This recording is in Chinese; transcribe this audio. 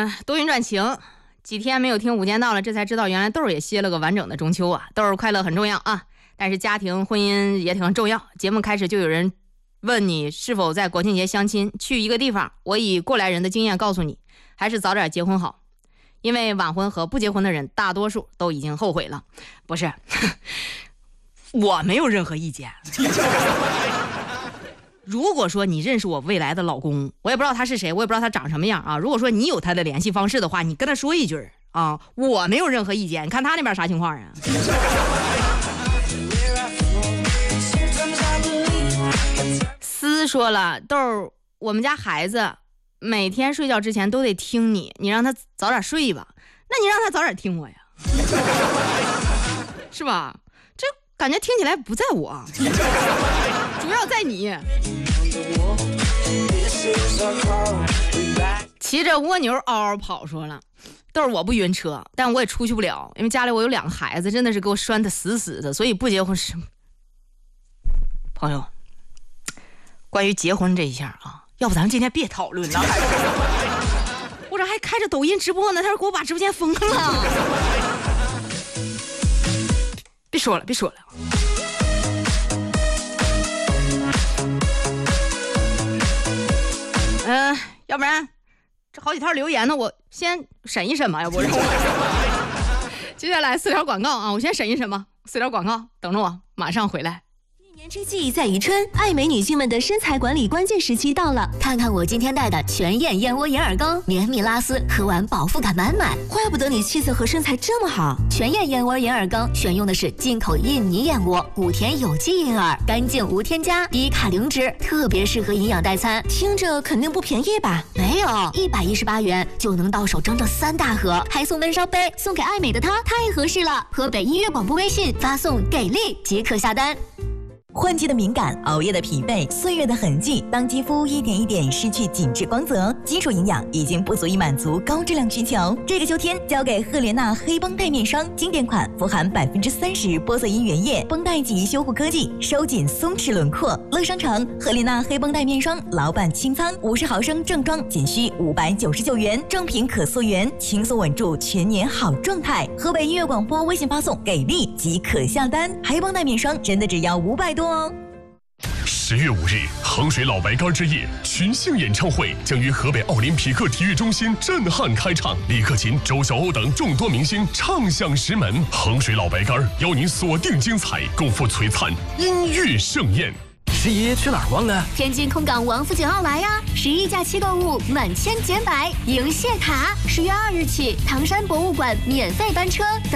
多云转晴，几天没有听午间到了，这才知道原来豆儿也歇了个完整的中秋啊。豆儿快乐很重要啊，但是家庭婚姻也挺重要。节目开始就有人问你是否在国庆节相亲，去一个地方，我以过来人的经验告诉你，还是早点结婚好，因为晚婚和不结婚的人大多数都已经后悔了。不是，我没有任何意见。如果说你认识我未来的老公，我也不知道他是谁，我也不知道他长什么样啊。如果说你有他的联系方式的话，你跟他说一句啊，我没有任何意见。你看他那边啥情况啊？思说了，豆儿，我们家孩子每天睡觉之前都得听你，你让他早点睡吧。那你让他早点听我呀，是吧？这感觉听起来不在我，主要在你。骑着蜗牛嗷嗷跑说了，豆儿我不晕车，但我也出去不了，因为家里我有2个孩子，真的是给我拴得死死的，所以不结婚是。朋友，关于结婚这一下啊，要不咱们今天别讨论了。我这还开着抖音直播呢，他说给我把直播间封了。别说了，别说了。要不然这好几条留言呢，我先审一审吧，要不然。接下来4条广告啊，我先审一审吧。4条广告，等着我，马上回来。 一年之计在于春，爱美女性们的身材管理关键时期到了。看看我今天带的全燕燕窝银耳羹，绵密拉丝，喝完饱腹感满满。怪不得你气色和身材这么好。全燕燕窝银耳羹选用的是进口印尼燕窝，谷田有机银耳，干净无添加，低卡零脂，特别适合营养代餐。听着肯定不便宜吧？没有，118元就能到手整整3大盒，还送温烧杯，送给爱美的她，太合适了。河北音乐广播微信发送给力即可下单。 换季的敏感，熬夜的疲惫，岁月的痕迹，当肌肤一点一点失去紧致光泽，基础营养已经不足以满足高质量需求。这个秋天，交给赫莲娜黑绷带面霜，经典款，富含30%玻色因原液，绷带级修护科技，收紧松弛轮廓。乐商城赫莲娜黑绷带面霜，老板清仓，50毫升正装仅需599元，正品可溯源，轻松稳住全年好状态。河北音乐广播微信发送给力即可下单，黑绷带面霜真的只要500多。 10月5日，衡水老白干之夜群星演唱会将于河北奥林匹克体育中心震撼开唱，李克勤、周晓鸥等众多明星唱响石门。衡水老白干邀您锁定精彩，共赴璀璨音乐盛宴。 11去哪儿逛啊？ 天津空港王府井奥莱呀！11假期购物满千减百，迎谢卡。10月2日起，唐山博物馆免费班车。